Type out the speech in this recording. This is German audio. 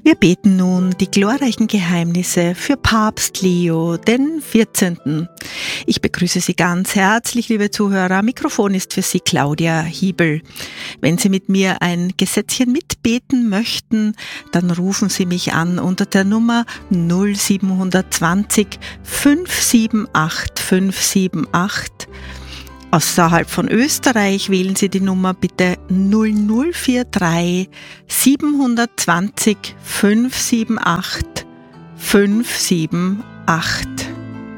Wir beten nun die glorreichen Geheimnisse für Papst Leo den 14. Ich begrüße Sie ganz herzlich, liebe Zuhörer. Mikrofon ist für Sie Claudia Hiebel. Wenn Sie mit mir ein Gesetzchen mitbeten möchten, dann rufen Sie mich an unter der Nummer 0720 578 578. Außerhalb von Österreich wählen Sie die Nummer bitte 0043 720 578 578.